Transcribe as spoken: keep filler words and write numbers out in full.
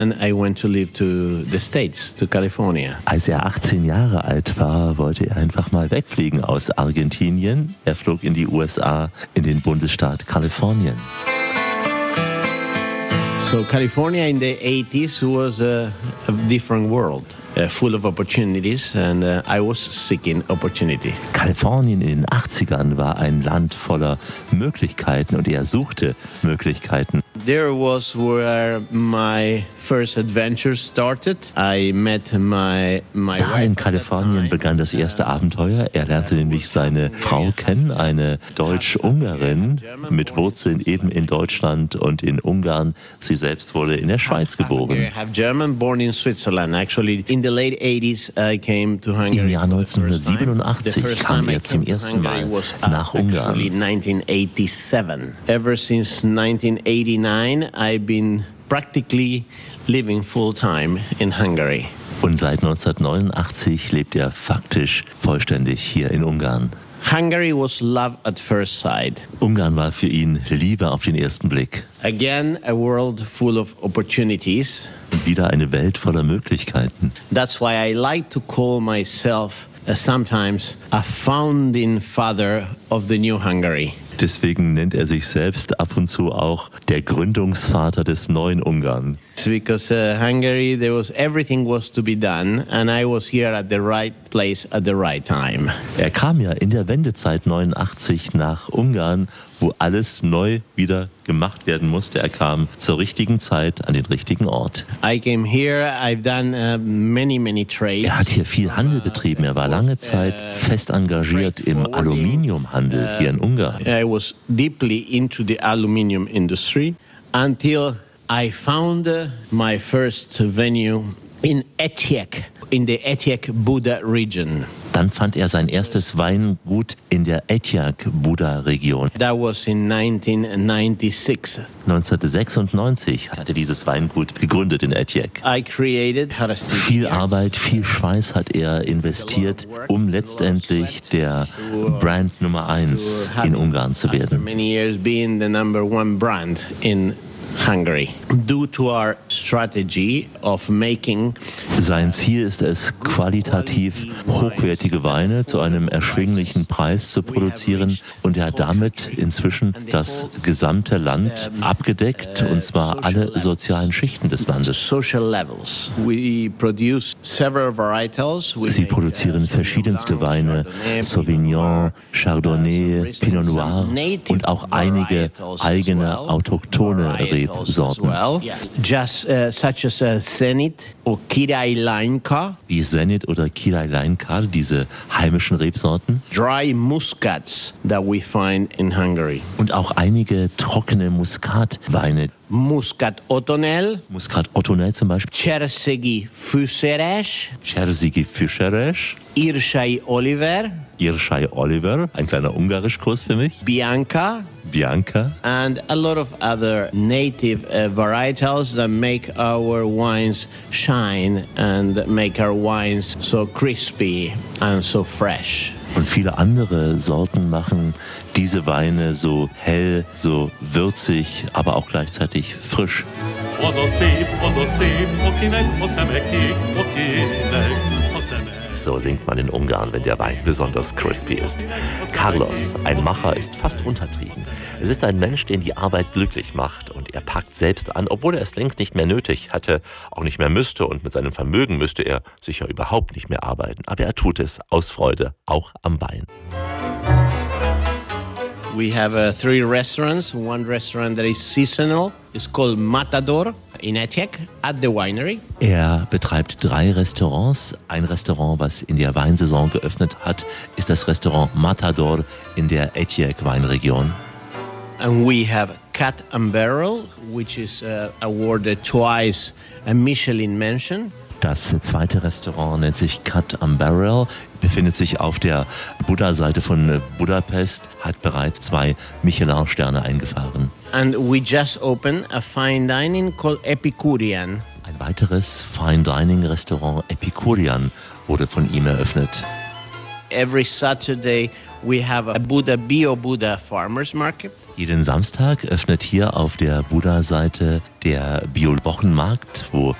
And I went to live to the States, to California. Als er achtzehn Jahre alt war, wollte er einfach mal wegfliegen aus Argentinien. Er flog in die U S A, in den Bundesstaat Kalifornien. So California in the eighties was a, a different world. Uh, full of opportunities, and uh, I was seeking opportunity. Kalifornien in den achtzigern war ein Land voller Möglichkeiten und er suchte Möglichkeiten. There was where my first adventure started. I met my my Da wife in at that Kalifornien time. begann das erste Abenteuer. Er lernte nämlich seine Frau kennen, eine Deutsch-Ungarin mit Wurzeln eben in Deutschland und in Ungarn. Sie selbst wurde in der Schweiz geboren. I have German, born in Switzerland. Actually, in the late eighties, I came to Hungary. Im Jahr for the first time. neunzehnhundertsiebenundachtzig The first kam time I er zum came to ersten Mal Hungary was, uh, nach Ungarn. Actually, nineteen eighty-seven. Ever since nineteen eighty-nine, I've been practically living full time in Hungary. Und seit neunzehnhundertneunundachtzig lebt er faktisch vollständig hier in Ungarn. Hungary was love at first sight. Ungarn war für ihn Liebe auf den ersten Blick. Again, a world full of opportunities. Und wieder eine Welt voller Möglichkeiten. That's why I like to call myself uh, sometimes a founding father of the new Hungary. Deswegen nennt er sich selbst ab und zu auch der Gründungsvater des neuen Ungarn. It's because uh, Hungary, there was everything was to be done, and I was here at the right place at the right time. Er kam ja in der Wendezeit neunundachtzig nach Ungarn, wo alles neu wieder gemacht werden musste. Er kam zur richtigen Zeit an den richtigen Ort. I came here. I've done uh, many, many trades. Er hat hier viel Handel betrieben. Er war lange Zeit fest engagiert im Aluminiumhandel hier in Ungarn. I was deeply into the aluminium industry until I found uh, my first venue in Etiek, in the Etiek-Buda region. Dann fand er sein erstes Weingut in der Etiek-Buda-Region. That was in nineteen ninety-six. neunzehnhundertsechsundneunzig hat er dieses Weingut gegründet in Etiek. I created Viel Arbeit, viel Schweiß hat er investiert, um letztendlich der Brand Nummer eins in Ungarn zu After werden. many years being the number one brand in Hungary. Due to our strategy of making Sein Ziel ist es, qualitativ hochwertige Weine zu einem erschwinglichen Preis zu produzieren, und er hat damit inzwischen das gesamte Land abgedeckt, und zwar alle sozialen Schichten des Landes. social levels. We produce several varietals. We Sie make, uh, produzieren verschiedenste Weine, Sauvignon, Chardonnay, Pinot Noir und auch einige eigene autochthone Rebsorten. Just uh, such as uh, Zenit or Kirai Lainka, Wie Zenit oder Kirai Lainka, diese heimischen Rebsorten, dry muscats that we find in Hungary. und auch einige trockene Muskatweine. Muscat Otonel, Muscat Ottonel zum Beispiel, Csersegi Fűszeres, Csersegi Fűszeres, Irsai Oliver, Irschai Oliver, ein kleiner Ungarischkurs für mich, Bianca, Bianca and a lot of other native uh, varietals that make our wines shine and make our wines so crispy and so fresh. und viele andere Sorten machen diese Weine so hell, so würzig, aber auch gleichzeitig frisch. Az a szép, az a szép, akinek a szeme kék, akinek a szeme. So singt man in Ungarn, wenn der Wein besonders crispy ist. Carlos, ein Macher, ist fast untertrieben. Es ist ein Mensch, den die Arbeit glücklich macht, und er packt selbst an, obwohl er es längst nicht mehr nötig hatte, auch nicht mehr müsste, und mit seinem Vermögen müsste er sicher überhaupt nicht mehr arbeiten. Aber er tut es aus Freude, auch am Wein. We have uh, three restaurants. One restaurant that is seasonal is called Matador in Etiek at the winery. Er betreibt drei Restaurants. Ein Restaurant, was in der Weinsaison geöffnet hat, ist das Restaurant Matador in der Etiek-Weinregion. And we have Cat and Barrel, which is uh, awarded twice a Michelin mention. Das zweite Restaurant nennt sich Cat and Barrel, befindet sich auf der Buddha-Seite von Budapest, hat bereits zwei Michelin-Sterne eingefahren. And we just opened a fine dining called Epicurean. Ein weiteres Fine-Dining-Restaurant, Epicurean, wurde von ihm eröffnet. Every Saturday we have a Buddha Bio Buddha Farmers Market. Jeden Samstag öffnet hier auf der Buddha-Seite der Bio-Wochenmarkt, wo